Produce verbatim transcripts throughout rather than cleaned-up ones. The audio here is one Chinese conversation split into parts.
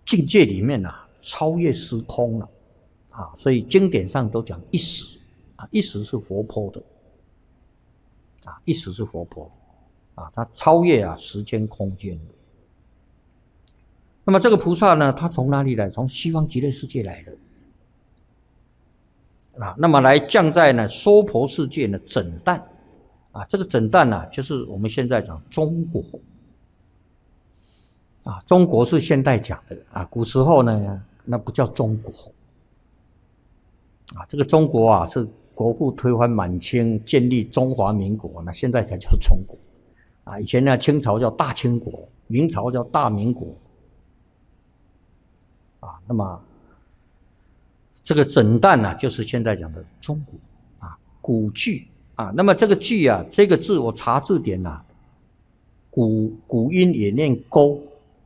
境界里面啊，超越时空了啊，所以经典上都讲一时啊，一时是活泼的啊，一时是活泼的啊，它超越啊时间空间。那么这个菩萨呢，他从哪里来？从西方极乐世界来的啊，那么来降在呢娑婆世界呢整旦啊，这个整旦呢、啊，就是我们现在讲中国啊，中国是现代讲的啊，古时候呢那不叫中国啊，这个中国啊是国父推翻满清，建立中华民国，那现在才叫中国啊，以前呢清朝叫大清国，明朝叫大民国啊，那么。这个整旦呢、啊，就是现在讲的中国啊，古句啊。那么这个句啊，这个字我查字典啊，古古音也念勾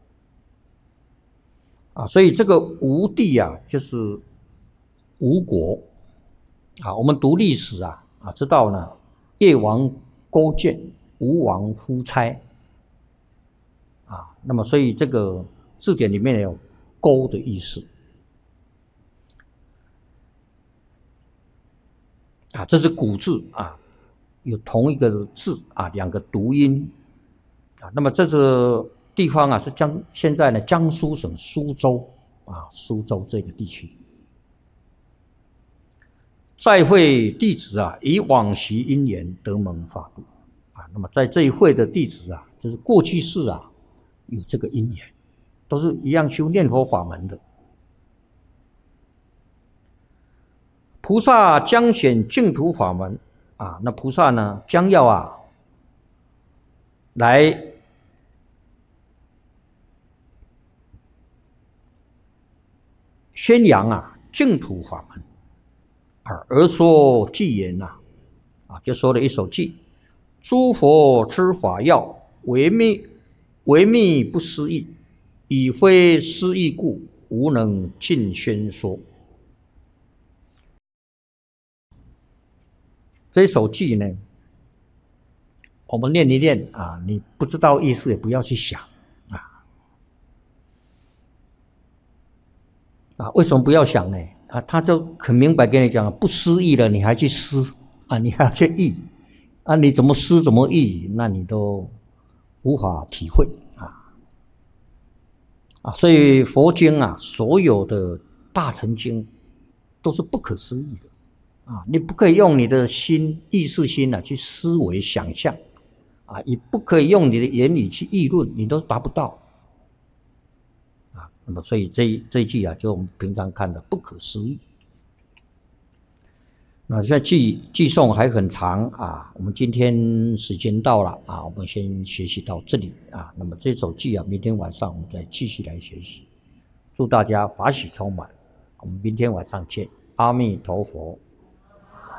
啊，所以这个吴地啊，就是吴国啊。我们读历史啊啊，知道呢，越王勾践，吴王夫差啊。那么所以这个字典里面有勾的意思。啊，这是古字啊，有同一个字啊，两个读音啊。那么这个地方啊，是江现在呢江苏省苏州啊，苏州这个地区。在会弟子啊，以往昔因缘得蒙法度啊。那么在这一会的弟子啊，就是过去世啊有这个因缘，都是一样修念佛法门的。菩萨将显净土法门啊，那菩萨呢将要啊来宣扬啊净土法门啊，而说偈言呐啊，就说了一首偈：诸佛之法要，唯密唯密不思议，以非思议故，无能尽宣说。这首偈呢，我们念一念啊，你不知道意思也不要去想啊啊！为什么不要想呢？啊，他就很明白跟你讲，不思议了，你还去思啊，你还要去议啊，你怎么思怎么议，那你都无法体会啊啊！所以佛经啊，所有的大乘经都是不可思议的。啊，你不可以用你的心、意识心啊去思维想象，啊，也不可以用你的言语去议论，你都达不到。啊，那么所以这这一句啊，就我们平常看的不可思议。那现在记记诵还很长啊，我们今天时间到了啊，我们先学习到这里啊。那么这首偈啊，明天晚上我们再继续来学习。祝大家法喜充满，我们明天晚上见，阿弥陀佛。